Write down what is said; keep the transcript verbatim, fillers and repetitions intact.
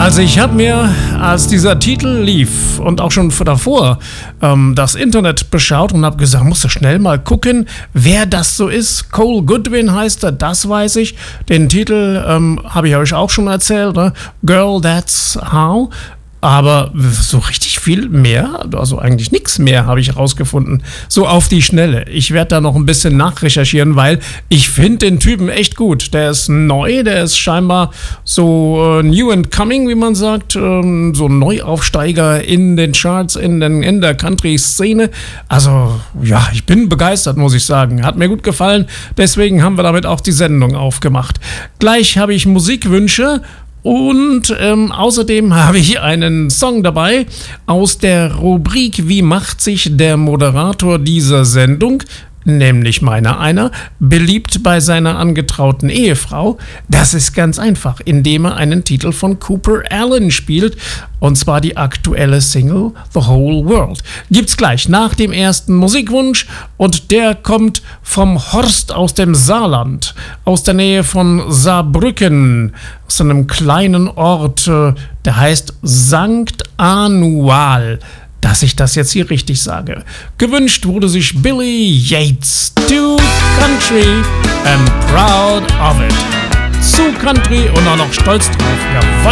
Also ich habe mir, als dieser Titel lief und auch schon davor ähm, das Internet beschaut und habe gesagt, musst du schnell mal gucken, wer das so ist. Cole Goodwin heißt er, das weiß ich. Den Titel ähm, habe ich euch auch schon erzählt, ne? Girl, That's How. Aber so richtig viel mehr, also eigentlich nichts mehr, habe ich herausgefunden. So auf die Schnelle. Ich werde da noch ein bisschen nachrecherchieren, weil ich finde den Typen echt gut. Der ist neu, der ist scheinbar so äh, new and coming, wie man sagt. Ähm, so ein Neuaufsteiger in den Charts, in, den, in der Country-Szene. Also ja, ich bin begeistert, muss ich sagen. Hat mir gut gefallen. Deswegen haben wir damit auch die Sendung aufgemacht. Gleich habe ich Musikwünsche. Und ähm, außerdem habe ich einen Song dabei aus der Rubrik Wie macht sich der Moderator dieser Sendung, nämlich meiner einer, beliebt bei seiner angetrauten Ehefrau. Das ist ganz einfach, indem er einen Titel von Cooper Alan spielt, und zwar die aktuelle Single The Whole World. Gibt's gleich nach dem ersten Musikwunsch, und der kommt vom Horst aus dem Saarland, aus der Nähe von Saarbrücken, aus einem kleinen Ort, der heißt Sankt Anual. Dass ich das jetzt hier richtig sage. Gewünscht wurde sich Billy Yates. To Country and proud of it. Zu Country und auch noch stolz drauf. Jawohl.